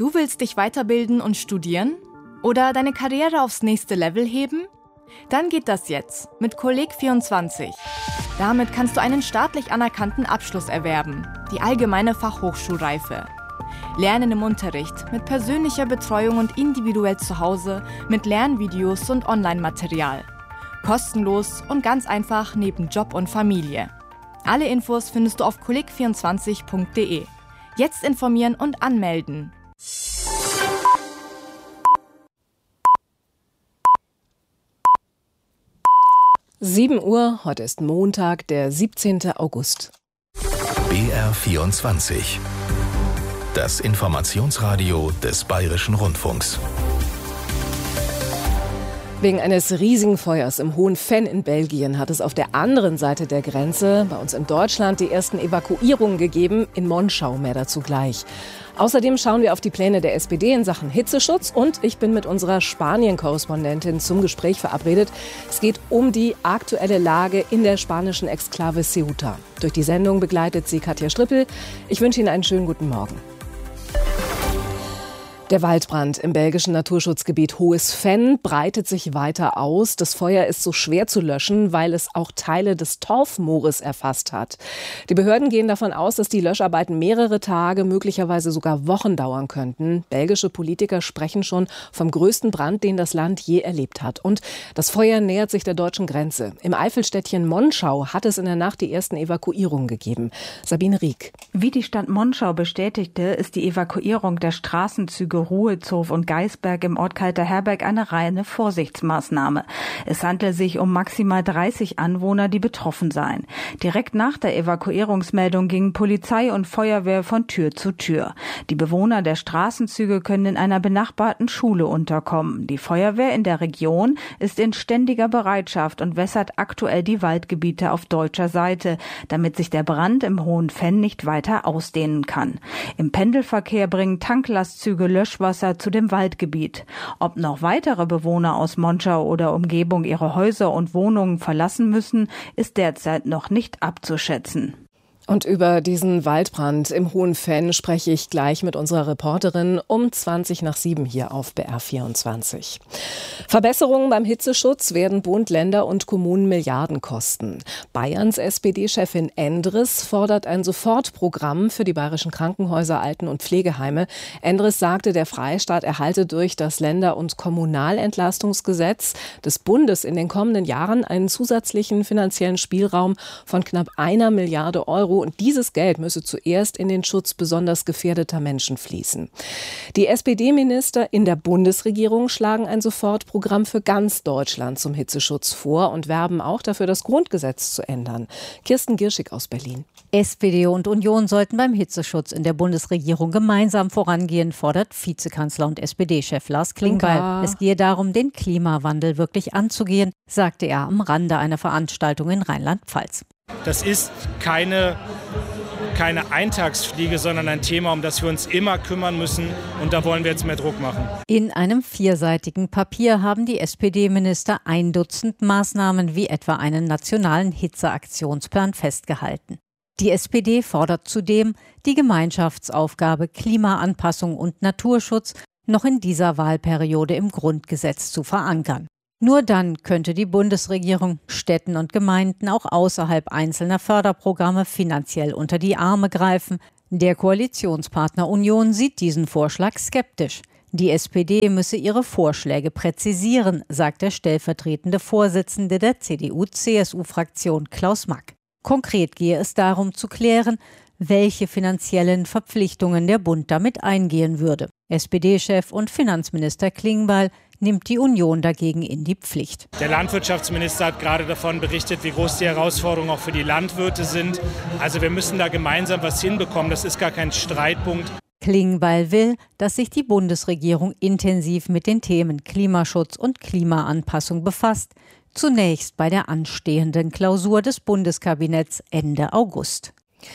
Du willst dich weiterbilden und studieren? Oder deine Karriere aufs nächste Level heben? Dann geht das jetzt mit Kolleg24. Damit kannst du einen staatlich anerkannten Abschluss erwerben, die allgemeine Fachhochschulreife. Lernen im Unterricht, mit persönlicher Betreuung und individuell zu Hause, mit Lernvideos und Online-Material. Kostenlos und ganz einfach neben Job und Familie. Alle Infos findest du auf kolleg24.de. Jetzt informieren und anmelden. Uhr, heute ist Montag, der 17. August. BR24. Das Informationsradio des Bayerischen Rundfunks. Wegen eines riesigen Feuers im Hohen Venn in Belgien hat es auf der anderen Seite der Grenze, bei uns in Deutschland, die ersten Evakuierungen gegeben. In Monschau mehr dazu gleich. Außerdem schauen wir auf die Pläne der SPD in Sachen Hitzeschutz und ich bin mit unserer Spanien-Korrespondentin zum Gespräch verabredet. Es geht um die aktuelle Lage in der spanischen Exklave Ceuta. Durch die Sendung begleitet sie Katja Strippel. Ich wünsche Ihnen einen schönen guten Morgen. Der Waldbrand im belgischen Naturschutzgebiet Hohes Venn breitet sich weiter aus. Das Feuer ist so schwer zu löschen, weil es auch Teile des Torfmoores erfasst hat. Die Behörden gehen davon aus, dass die Löscharbeiten mehrere Tage, möglicherweise sogar Wochen dauern könnten. Belgische Politiker sprechen schon vom größten Brand, den das Land je erlebt hat. Und das Feuer nähert sich der deutschen Grenze. Im Eifelstädtchen Monschau hat es in der Nacht die ersten Evakuierungen gegeben. Sabine Rieck. Wie die Stadt Monschau bestätigte, ist die Evakuierung der Straßenzüge Ruhezow und Geisberg im Ort Kalterherberg eine reine Vorsichtsmaßnahme. Es handelt sich um maximal 30 Anwohner, die betroffen seien. Direkt nach der Evakuierungsmeldung gingen Polizei und Feuerwehr von Tür zu Tür. Die Bewohner der Straßenzüge können in einer benachbarten Schule unterkommen. Die Feuerwehr in der Region ist in ständiger Bereitschaft und wässert aktuell die Waldgebiete auf deutscher Seite, damit sich der Brand im Hohen Venn nicht weiter ausdehnen kann. Im Pendelverkehr bringen Tanklastzüge Löschwasser zu dem Waldgebiet. Ob noch weitere Bewohner aus Monschau oder Umgebung ihre Häuser und Wohnungen verlassen müssen, ist derzeit noch nicht abzuschätzen. Und über diesen Waldbrand im Hohen Venn spreche ich gleich mit unserer Reporterin um 7:20 hier auf BR24. Verbesserungen beim Hitzeschutz werden Bund, Länder und Kommunen Milliarden kosten. Bayerns SPD-Chefin Endres fordert ein Sofortprogramm für die bayerischen Krankenhäuser, Alten- und Pflegeheime. Endres sagte, der Freistaat erhalte durch das Länder- und Kommunalentlastungsgesetz des Bundes in den kommenden Jahren einen zusätzlichen finanziellen Spielraum von knapp 1 Milliarde Euro. Und dieses Geld müsse zuerst in den Schutz besonders gefährdeter Menschen fließen. Die SPD-Minister in der Bundesregierung schlagen ein Sofortprogramm für ganz Deutschland zum Hitzeschutz vor und werben auch dafür, das Grundgesetz zu ändern. Kirsten Girschig aus Berlin. SPD und Union sollten beim Hitzeschutz in der Bundesregierung gemeinsam vorangehen, fordert Vizekanzler und SPD-Chef Lars Klingbeil. Es gehe darum, den Klimawandel wirklich anzugehen, sagte er am Rande einer Veranstaltung in Rheinland-Pfalz. Das ist keine Eintagsfliege, sondern ein Thema, um das wir uns immer kümmern müssen. Und da wollen wir jetzt mehr Druck machen. In einem 4-seitigen Papier haben die SPD-Minister 1 Dutzend Maßnahmen wie etwa einen nationalen Hitzeaktionsplan festgehalten. Die SPD fordert zudem, die Gemeinschaftsaufgabe Klimaanpassung und Naturschutz noch in dieser Wahlperiode im Grundgesetz zu verankern. Nur dann könnte die Bundesregierung Städten und Gemeinden auch außerhalb einzelner Förderprogramme finanziell unter die Arme greifen. Der Koalitionspartner Union sieht diesen Vorschlag skeptisch. Die SPD müsse ihre Vorschläge präzisieren, sagt der stellvertretende Vorsitzende der CDU-CSU-Fraktion Klaus Mack. Konkret gehe es darum zu klären, welche finanziellen Verpflichtungen der Bund damit eingehen würde. SPD-Chef und Finanzminister Klingbeil nimmt die Union dagegen in die Pflicht. Der Landwirtschaftsminister hat gerade davon berichtet, wie groß die Herausforderungen auch für die Landwirte sind. Also wir müssen da gemeinsam was hinbekommen. Das ist gar kein Streitpunkt. Klingbeil will, dass sich die Bundesregierung intensiv mit den Themen Klimaschutz und Klimaanpassung befasst. Zunächst bei der anstehenden Klausur des Bundeskabinetts Ende August.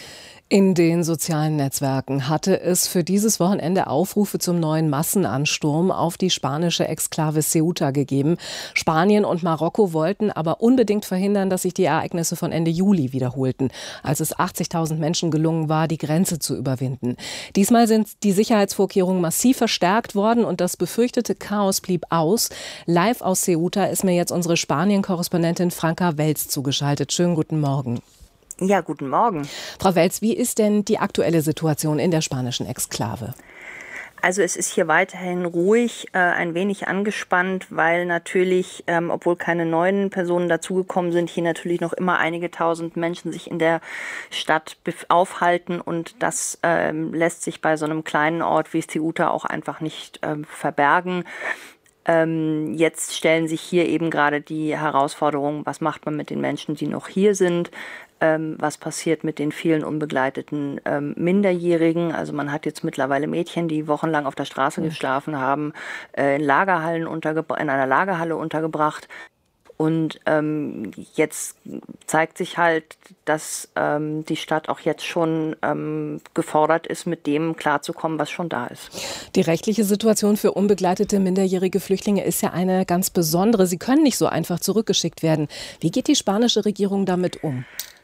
In den sozialen Netzwerken hatte es für dieses Wochenende Aufrufe zum neuen Massenansturm auf die spanische Exklave Ceuta gegeben. Spanien und Marokko wollten aber unbedingt verhindern, dass sich die Ereignisse von Ende Juli wiederholten, als es 80.000 Menschen gelungen war, die Grenze zu überwinden. Diesmal sind die Sicherheitsvorkehrungen massiv verstärkt worden und das befürchtete Chaos blieb aus. Live aus Ceuta ist mir jetzt unsere Spanien-Korrespondentin Franka Welz zugeschaltet. Schönen guten Morgen. Ja, guten Morgen. Frau Welz, wie ist denn die aktuelle Situation in der spanischen Exklave? Also es ist hier weiterhin ruhig, ein wenig angespannt, weil natürlich, obwohl keine neuen Personen dazugekommen sind, hier natürlich noch immer einige tausend Menschen sich in der Stadt aufhalten und das lässt sich bei so einem kleinen Ort wie Ceuta auch einfach nicht verbergen. Jetzt stellen sich hier eben gerade die Herausforderungen, was macht man mit den Menschen, die noch hier sind, was passiert mit den vielen unbegleiteten Minderjährigen. Also man hat jetzt mittlerweile Mädchen, die wochenlang auf der Straße geschlafen haben, in einer Lagerhalle untergebracht. Und jetzt zeigt sich halt, dass die Stadt auch jetzt schon gefordert ist, mit dem klarzukommen, was schon da ist. Die rechtliche Situation für unbegleitete minderjährige Flüchtlinge ist ja eine ganz besondere. Sie können nicht so einfach zurückgeschickt werden. Wie geht die spanische Regierung damit um?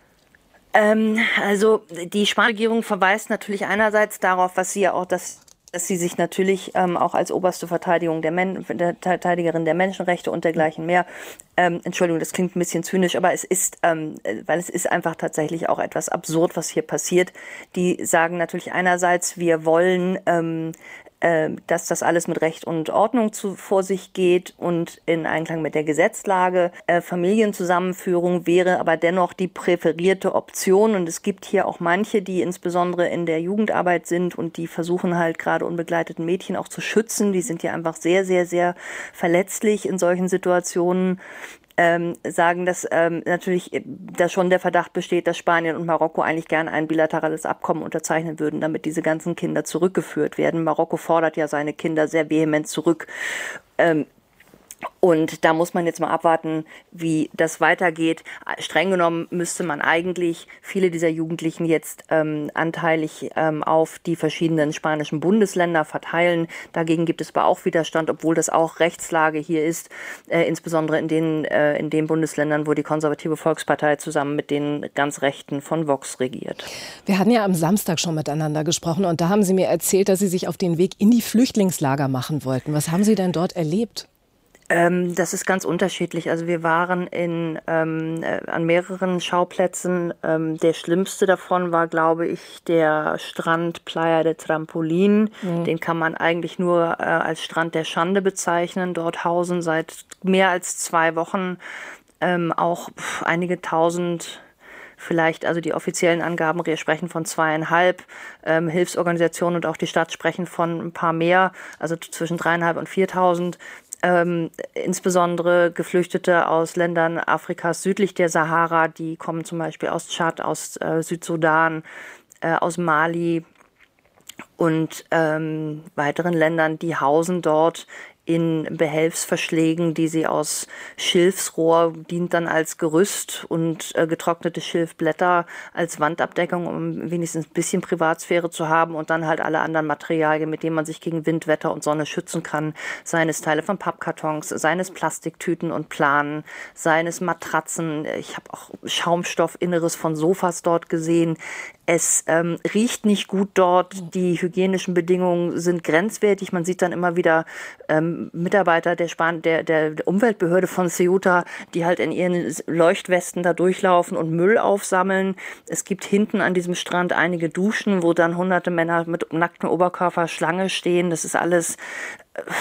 Also die spanische Regierung verweist natürlich einerseits darauf, was sie ja auch dass sie sich natürlich auch als oberste Verteidigerin der Menschenrechte und dergleichen mehr, Entschuldigung, das klingt ein bisschen zynisch, aber es ist, weil es ist einfach tatsächlich auch etwas absurd, was hier passiert. Die sagen natürlich einerseits, wir wollen dass das alles mit Recht und Ordnung vor sich geht und in Einklang mit der Gesetzlage. Familienzusammenführung wäre aber dennoch die präferierte Option. Und es gibt hier auch manche, die insbesondere in der Jugendarbeit sind und die versuchen halt gerade unbegleiteten Mädchen auch zu schützen. Die sind ja einfach sehr, sehr, sehr verletzlich in solchen Situationen. Sagen, dass natürlich da schon der Verdacht besteht, dass Spanien und Marokko eigentlich gern ein bilaterales Abkommen unterzeichnen würden, damit diese ganzen Kinder zurückgeführt werden. Marokko fordert ja seine Kinder sehr vehement zurück. Und da muss man jetzt mal abwarten, wie das weitergeht. Streng genommen müsste man eigentlich viele dieser Jugendlichen jetzt anteilig auf die verschiedenen spanischen Bundesländer verteilen. Dagegen gibt es aber auch Widerstand, obwohl das auch Rechtslage hier ist, insbesondere in den Bundesländern, wo die konservative Volkspartei zusammen mit den ganz Rechten von Vox regiert. Wir hatten ja am Samstag schon miteinander gesprochen und da haben Sie mir erzählt, dass Sie sich auf den Weg in die Flüchtlingslager machen wollten. Was haben Sie denn dort erlebt? Das ist ganz unterschiedlich. Also wir waren an mehreren Schauplätzen. Der schlimmste davon war, glaube ich, der Strand Playa de Trampolín. Den kann man eigentlich nur als Strand der Schande bezeichnen. Dort hausen seit mehr als 2 Wochen auch einige tausend. Vielleicht, also die offiziellen Angaben sprechen von 2,5 Hilfsorganisationen und auch die Stadt sprechen von ein paar mehr, also zwischen 3.500 und 4.000. Insbesondere Geflüchtete aus Ländern Afrikas südlich der Sahara, die kommen zum Beispiel aus Tschad, aus Südsudan, aus Mali und weiteren Ländern, die hausen dort in Behelfsverschlägen, die sie aus Schilfsrohr, dient dann als Gerüst und getrocknete Schilfblätter als Wandabdeckung, um wenigstens ein bisschen Privatsphäre zu haben und dann halt alle anderen Materialien, mit denen man sich gegen Wind, Wetter und Sonne schützen kann, seien es Teile von Pappkartons, seien es Plastiktüten und Planen, seien es Matratzen. Ich habe auch Schaumstoffinneres von Sofas dort gesehen. Es riecht nicht gut dort, die hygienischen Bedingungen sind grenzwertig. Man sieht dann immer wieder Mitarbeiter der Umweltbehörde von Ceuta, die halt in ihren Leuchtwesten da durchlaufen und Müll aufsammeln. Es gibt hinten an diesem Strand einige Duschen, wo dann hunderte Männer mit nacktem Oberkörper Schlange stehen. Das ist alles